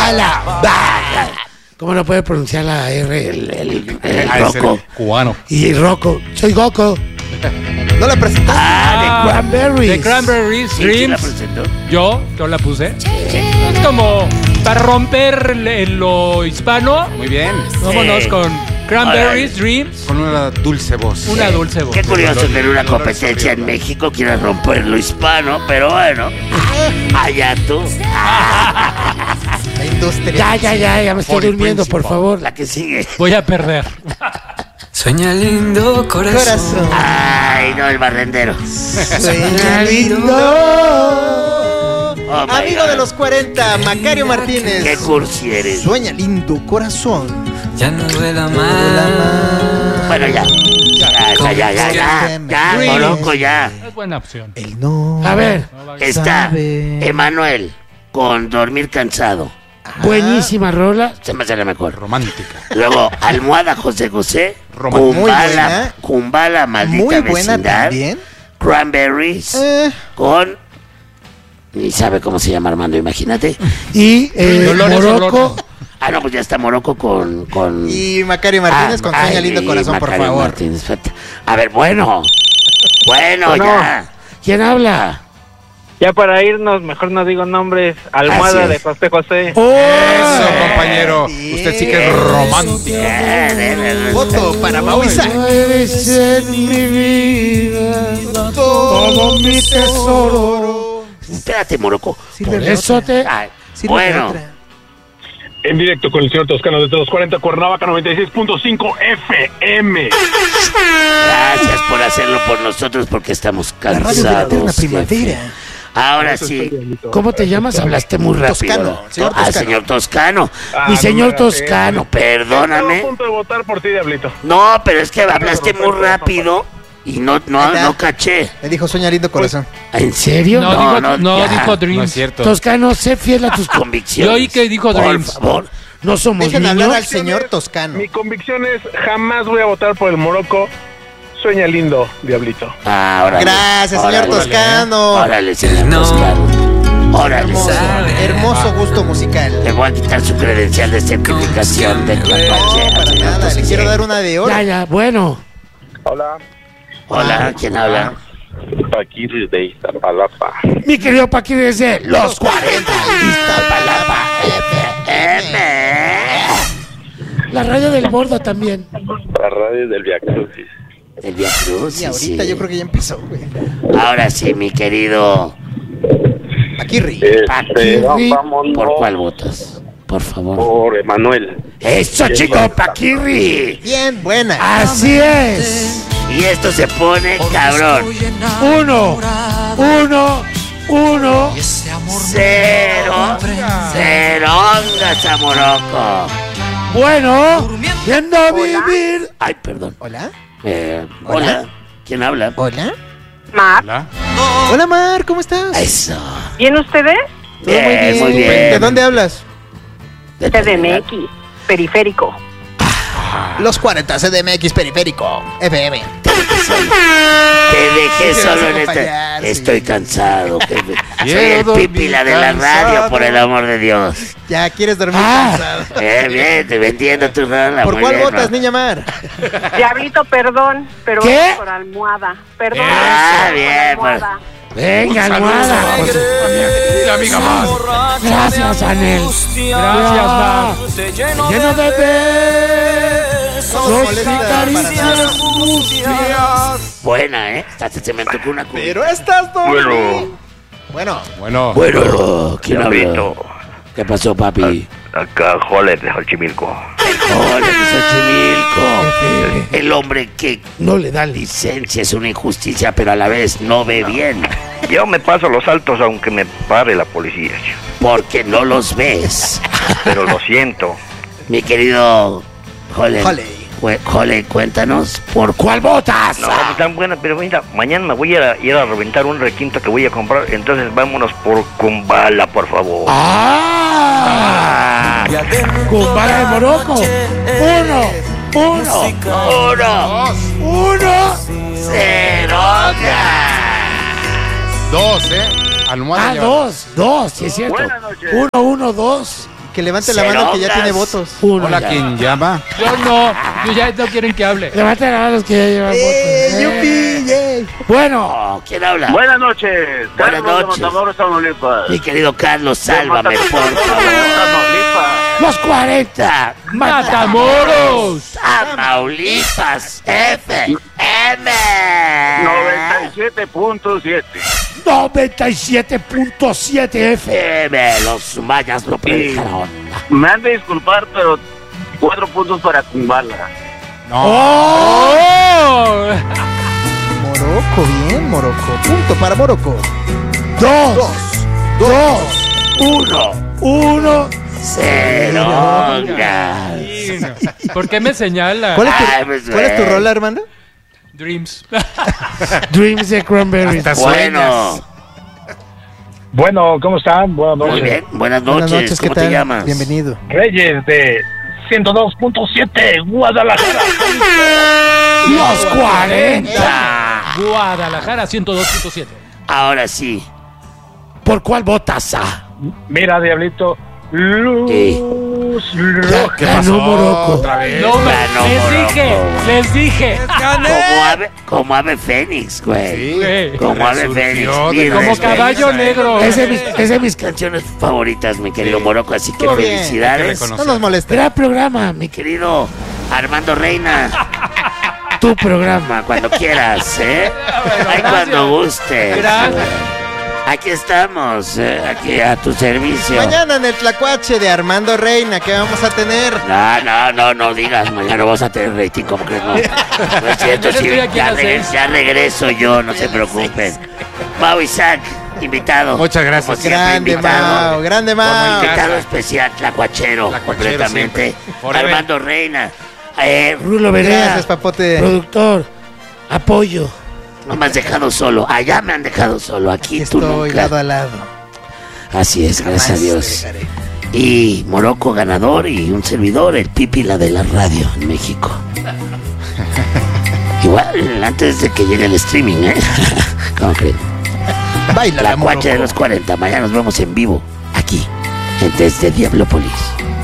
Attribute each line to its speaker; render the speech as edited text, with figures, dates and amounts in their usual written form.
Speaker 1: Baja. ¿Cómo no puede pronunciar la R el Rocco?
Speaker 2: Cubano.
Speaker 1: Y Rocco, soy Goku.
Speaker 3: ¿No la presentó?
Speaker 1: The Cranberries.
Speaker 4: The Cranberries,
Speaker 1: Sí,
Speaker 4: Dreams.
Speaker 1: ¿sí la presentó?
Speaker 4: Yo la puse. Es como para romper lo hispano.
Speaker 2: Muy bien.
Speaker 4: Vámonos con Cranberries,
Speaker 1: Órale.
Speaker 4: Dreams.
Speaker 2: Con una dulce voz.
Speaker 4: Una dulce voz.
Speaker 1: Qué curioso que en una competencia en México quieras romper lo hispano, pero bueno. Allá tú.
Speaker 3: La industria.
Speaker 1: Ya me estoy
Speaker 2: Por el
Speaker 1: durmiendo, por
Speaker 2: principal.
Speaker 1: favor. La que sigue.
Speaker 4: Voy a perder.
Speaker 5: Sueña lindo
Speaker 3: Corazón.
Speaker 1: Ay, no, el barrendero.
Speaker 3: Sueña lindo.
Speaker 1: Oh, my
Speaker 3: Amigo
Speaker 1: God.
Speaker 3: de los 40, Macario Martínez.
Speaker 1: Qué cursi eres.
Speaker 3: Sueña lindo, corazón.
Speaker 5: ya no duela más.
Speaker 1: Bueno, ya, Morocco, ya.
Speaker 4: Es buena opción.
Speaker 3: El no.
Speaker 1: A ver, está
Speaker 3: sabe.
Speaker 1: Emanuel con Dormir Cansado. Buenísima rola, se me hace la mejor.
Speaker 2: Romántica.
Speaker 1: Luego, Almohada José José,
Speaker 2: Muy
Speaker 3: buena.
Speaker 1: Kumbala Maldita
Speaker 3: Muy buena
Speaker 1: Vecindad,
Speaker 3: también.
Speaker 1: Cranberries, con... Ni sabe cómo se llama Armando, imagínate. Y
Speaker 4: Dolores
Speaker 1: Morocco.
Speaker 4: Olona.
Speaker 1: Ah, no, pues ya está Morocco con...
Speaker 3: Y Macario Martínez con Sueña lindo, corazón, por
Speaker 1: Macario
Speaker 3: favor.
Speaker 1: Martínez, espérate. A ver, bueno, ya. ¿Quién habla?
Speaker 6: Ya para irnos, mejor no digo nombres.
Speaker 1: Así
Speaker 6: Almohada
Speaker 1: es.
Speaker 6: de José José.
Speaker 2: Eso, compañero.
Speaker 3: bien.
Speaker 2: Usted sí que es romántico.
Speaker 3: Voto para Mau Isaac.
Speaker 1: Eres en mi vida todo mi tesoro. Espérate, Morocco. Por
Speaker 3: Sírvele
Speaker 1: eso
Speaker 3: otra.
Speaker 1: te... Ay,
Speaker 3: Sírvele
Speaker 1: bueno,
Speaker 3: otra.
Speaker 7: En directo con el señor Toscano desde los 40, Cuernavaca 96.5 FM.
Speaker 1: gracias por hacerlo por nosotros porque estamos
Speaker 3: La radio de la eterna
Speaker 1: cansados.
Speaker 3: primavera.
Speaker 1: jefe. Ahora sí. ¿Cómo te llamas? Hablaste muy rápido.
Speaker 3: Toscano, señor Toscano.
Speaker 1: Señor Toscano.
Speaker 7: Ah,
Speaker 1: Mi señor
Speaker 7: no,
Speaker 1: Toscano, perdóname.
Speaker 7: Estaba a punto de votar por ti, Diablito.
Speaker 1: No, pero es que hablaste muy rápido y no caché.
Speaker 3: Me dijo Sueña lindo, corazón.
Speaker 1: ¿En serio?
Speaker 4: No,
Speaker 1: ya.
Speaker 4: dijo
Speaker 2: No es
Speaker 4: Dreams.
Speaker 2: cierto.
Speaker 1: Toscano, sé fiel a tus convicciones.
Speaker 4: Yo oí que dijo Dreams.
Speaker 1: Por favor, no somos
Speaker 3: Dejen
Speaker 1: niños.
Speaker 3: hablar al señor Toscano.
Speaker 7: Mi convicción es jamás voy a votar por el Morocco. Sueña lindo, Diablito.
Speaker 1: Ah, órale.
Speaker 3: Gracias, señor
Speaker 1: Órale.
Speaker 3: Toscano.
Speaker 1: Órale, señor
Speaker 5: No.
Speaker 1: Toscano. Órale,
Speaker 3: Hermoso,
Speaker 1: señor.
Speaker 3: hermoso gusto musical.
Speaker 1: Le voy a quitar su credencial de certificación de
Speaker 3: No,
Speaker 1: Tlapache.
Speaker 3: para nada. Le quiero dar una de oro.
Speaker 1: Ya, bueno.
Speaker 7: Hola.
Speaker 1: Hola, ¿quién habla?
Speaker 7: Paquir de Iztapalapa.
Speaker 1: Mi querido Paqui desde los 40. Iztapalapa FM. La radio del bordo también.
Speaker 7: La radio del Via Crucis.
Speaker 1: El Via Cruz.
Speaker 3: Y ahorita yo creo que ya empezó, güey.
Speaker 1: Ahora sí, mi querido
Speaker 3: Paquirri.
Speaker 1: Paquirri. ¿Por cuál votas? Por favor.
Speaker 7: Por Emanuel.
Speaker 1: ¡Eso, chico, Paquirri!
Speaker 3: Bien, buena.
Speaker 1: Así es. Y esto se pone cabrón. 1, 0, 0 ondas a Morocco. Bueno, viendo vivir. Ay, perdón.
Speaker 3: Hola.
Speaker 1: Hola. ¿Quién habla?
Speaker 3: Hola.
Speaker 2: Hola.
Speaker 3: Hola, Mar, ¿cómo estás?
Speaker 1: Eso.
Speaker 8: ¿Bien ustedes?
Speaker 3: Todo muy bien.
Speaker 1: muy bien.
Speaker 3: ¿De dónde hablas?
Speaker 8: CDMX, periférico.
Speaker 3: Los 40 CDMX Periférico FM.
Speaker 1: Te dejé
Speaker 3: Sí,
Speaker 1: solo
Speaker 3: vas a
Speaker 1: en
Speaker 3: acompañar, sí.
Speaker 1: Estoy cansado. Soy
Speaker 2: Quiero
Speaker 1: el pípila de la radio,
Speaker 2: cansado.
Speaker 1: por el amor de Dios.
Speaker 3: Ya quieres dormir cansado.
Speaker 1: Bien, te vendiendo tu rola.
Speaker 3: ¿Por
Speaker 1: muy
Speaker 3: cuál
Speaker 1: bien,
Speaker 3: votas,
Speaker 1: Ro.
Speaker 3: niña Mar?
Speaker 8: Diablito, perdón, pero
Speaker 1: ¿Qué?
Speaker 8: es por almohada. Perdón.
Speaker 1: Ah,
Speaker 8: por
Speaker 1: bien, pues.
Speaker 8: almohada.
Speaker 1: Venga, almohada.
Speaker 2: La amiga más.
Speaker 1: Gracias, Anel.
Speaker 4: Gracias, Mar.
Speaker 1: Lleno de besos
Speaker 3: molesta
Speaker 1: y
Speaker 3: para
Speaker 1: caricias sucias. Buena, ¿eh? Hasta se me tocó una cumbia.
Speaker 3: Pero estás dormido. Bueno.
Speaker 2: Bueno.
Speaker 1: Bueno, ¿quién habla? ¿Qué pasó, papi?
Speaker 6: Acá, Joler de Xochimilco.
Speaker 1: Hola, Xochimilco. El hombre que no le dan licencia es una injusticia, pero a la vez no ve bien.
Speaker 6: Yo me paso los altos aunque me pare la policía.
Speaker 1: Porque no los ves.
Speaker 6: Pero lo siento.
Speaker 1: Mi querido Jole.
Speaker 3: Jole.
Speaker 1: Jole, cuéntanos, ¿por cuál votas?
Speaker 6: No, pues tan buena, pero mira, mañana me voy a ir a reventar un requinto que voy a comprar. Entonces vámonos por Kumbala, por favor.
Speaker 1: ¡Ah! Kumbala de Morocco. 1, 0.
Speaker 2: 2, Almohada.
Speaker 1: Ah,
Speaker 2: lleva-
Speaker 1: 2, sí es cierto.
Speaker 7: Buenas noches.
Speaker 1: 1, 2.
Speaker 3: Que levante la mano que ya tiene votos.
Speaker 2: Hola, ¿quién llama?
Speaker 4: Yo ya no quieren que hable.
Speaker 1: Levanten las manos que ya llevan votos.
Speaker 3: ¡Yupi! ¡Yay!
Speaker 1: Bueno, ¿quién habla?
Speaker 6: Buenas noches.
Speaker 1: Buenas noches.
Speaker 6: Matamoros, Tamaulipas.
Speaker 1: Mi querido Carlos, sálvame, por favor.
Speaker 6: Tamaulipas.
Speaker 1: Los 40.
Speaker 4: ¡Matamoros!
Speaker 1: Tamaulipas. FM.
Speaker 6: 97.7.
Speaker 1: 97.7 FM. Los mayas no predicaron.
Speaker 6: Me han de disculpar, pero 4 puntos para Kumbala.
Speaker 4: ¡Oh!
Speaker 3: Morocco, bien, Morocco. Punto para Morocco.
Speaker 1: 2, 1, 0.
Speaker 4: ¿Por qué me señala?
Speaker 3: ¿Cuál es
Speaker 1: Ay, pues,
Speaker 3: cuál es tu
Speaker 1: güey.
Speaker 3: rol, Armando?
Speaker 4: Dreams.
Speaker 1: Dreams de Cranberries. Bueno,
Speaker 7: Bueno, ¿cómo están? Buenas
Speaker 1: muy
Speaker 7: noches.
Speaker 1: bien. Buenas
Speaker 3: Buenas
Speaker 1: noches.
Speaker 3: noches, ¿qué
Speaker 1: ¿Cómo te
Speaker 3: tal?
Speaker 1: llamas?
Speaker 3: Bienvenido.
Speaker 7: Reyes de 102.7, Guadalajara.
Speaker 1: Los 40.
Speaker 4: Guadalajara 102.7.
Speaker 1: Ahora sí. ¿Por cuál votas?
Speaker 7: Mira, Diablito, luz roja.
Speaker 2: ¿Qué
Speaker 1: Ganó
Speaker 2: pasó?
Speaker 1: Morocco.
Speaker 2: ¿Otra vez?
Speaker 4: No,
Speaker 1: Ganó
Speaker 4: les dije.
Speaker 1: Como ave fénix, güey.
Speaker 4: Sí.
Speaker 1: Como ave fénix. Mi
Speaker 4: Como
Speaker 1: respeto.
Speaker 4: caballo negro.
Speaker 1: Es de mis canciones favoritas, mi querido Morocco, así que
Speaker 3: Todo bien.
Speaker 1: felicidades.
Speaker 3: No nos moleste.
Speaker 1: Gran programa, mi querido Armando Reina. Tu programa, cuando quieras, ¿eh? Ay, cuando gustes.
Speaker 4: Gracias.
Speaker 1: Aquí estamos, aquí a tu servicio.
Speaker 3: Mañana en el Tlacuache de Armando Reina, ¿qué vamos a tener?
Speaker 1: No digas, mañana vas a tener rating, ¿cómo crees? No es cierto,
Speaker 4: Yo
Speaker 1: sí,
Speaker 4: estoy aquí a las 6.
Speaker 1: ya regreso yo, no se preocupen. Mau Isaac, invitado.
Speaker 2: Muchas gracias.
Speaker 1: Como siempre,
Speaker 3: Grande
Speaker 1: invitado.
Speaker 3: Mau, grande Mau.
Speaker 1: Invitado especial, tlacuachero, completamente.
Speaker 2: Forever.
Speaker 1: Armando Reina, Rulo Berea,
Speaker 3: Gracias, papote.
Speaker 1: productor, apoyo. No me has dejado solo, allá me han dejado solo, aquí tú
Speaker 3: Estoy
Speaker 1: nunca.
Speaker 3: lado a lado.
Speaker 1: Así es, gracias a
Speaker 3: Jamás
Speaker 1: Dios.
Speaker 3: te dejaré.
Speaker 1: Y Morocco ganador y un servidor, el pípila de la radio en México. Igual, antes de que llegue el streaming, ¿eh? ¿Cómo creen?
Speaker 3: Baila
Speaker 1: La
Speaker 3: la
Speaker 1: cuacha de
Speaker 3: Morocco.
Speaker 1: los 40, mañana nos vemos en vivo, aquí, desde Diablópolis.